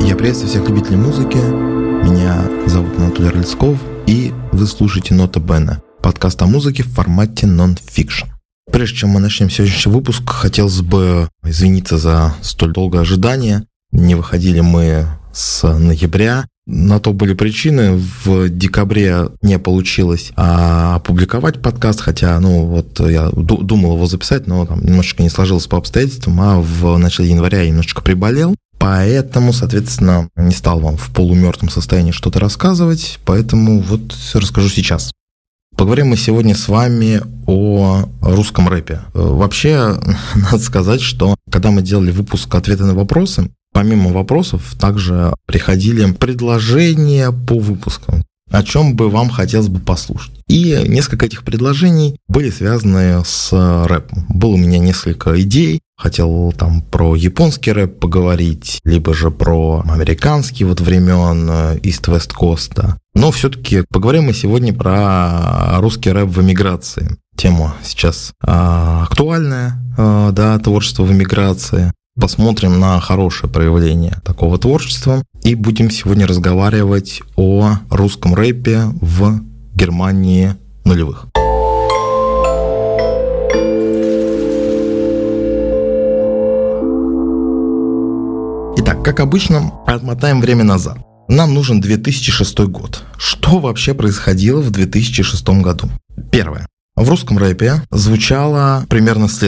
Я приветствую всех любителей музыки. Меня зовут Анатолий Рыльсков, и вы слушаете «Нота Бene», подкаст о музыке в формате нон-фикшн. Прежде чем мы начнем сегодняшний выпуск, хотелось бы извиниться за столь долгое ожидание. Не выходили мы с ноября. На то были причины. В декабре не получилось опубликовать подкаст, хотя, я думал его записать, но там немножечко не сложилось по обстоятельствам, а в начале января я немножечко приболел. Поэтому, соответственно, не стал вам в полумертвом состоянии что-то рассказывать, поэтому расскажу сейчас. Поговорим мы сегодня с вами о русском рэпе. Вообще, надо сказать, что когда мы делали выпуск «Ответы на вопросы», помимо вопросов также приходили предложения по выпускам, о чем бы вам хотелось бы послушать. И несколько этих предложений были связаны с рэпом. Было у меня несколько идей. Хотел там про японский рэп поговорить, либо же про американский времен East-West Coast. Но все-таки поговорим мы сегодня про русский рэп в эмиграции. Тема сейчас актуальная, творчество в эмиграции. Посмотрим на хорошее проявление такого творчества. И будем сегодня разговаривать о русском рэпе в Германии нулевых. Итак, как обычно, отмотаем время назад. Нам нужен 2006 год. Что вообще происходило в 2006 году? Первое. В русском рэпе звучало примерно следующее.